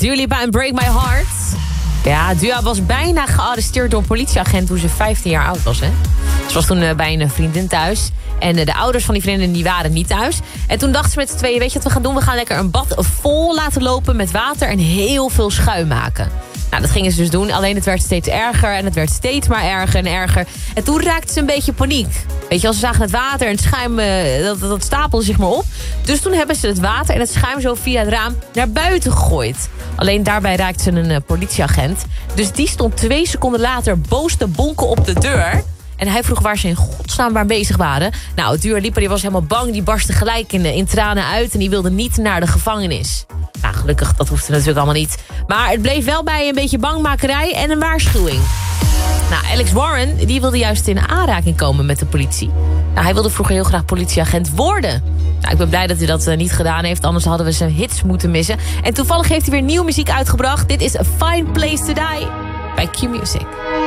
Dua Lipa en Break My Heart. Ja, Dua was bijna gearresteerd door een politieagent toen ze 15 jaar oud was. Hè? Ze was toen bij een vriendin thuis. En de ouders van die vriendin die waren niet thuis. En toen dachten ze met z'n tweeën, weet je wat we gaan doen? We gaan lekker een bad vol laten lopen met water en heel veel schuim maken. Nou, dat gingen ze dus doen. Alleen het werd steeds erger en het werd steeds maar erger en erger. En toen raakten ze een beetje paniek. Weet je, als ze zagen het water en het schuim, dat stapelde zich maar op. Dus toen hebben ze het water en het schuim zo via het raam naar buiten gegooid. Alleen daarbij raakte ze een politieagent. Dus die stond 2 seconden later boos te bonken op de deur. En hij vroeg waar ze in godsnaam waar bezig waren. Nou, Dua Lipa die was helemaal bang. Die barstte gelijk in tranen uit. En die wilde niet naar de gevangenis. Nou, gelukkig, dat hoefde natuurlijk allemaal niet. Maar het bleef wel bij een beetje bangmakerij en een waarschuwing. Nou, Alex Warren die wilde juist in aanraking komen met de politie. Nou, hij wilde vroeger heel graag politieagent worden. Nou, ik ben blij dat hij dat niet gedaan heeft. Anders hadden we zijn hits moeten missen. En toevallig heeft hij weer nieuwe muziek uitgebracht. Dit is A Fine Place to Die bij Q Music.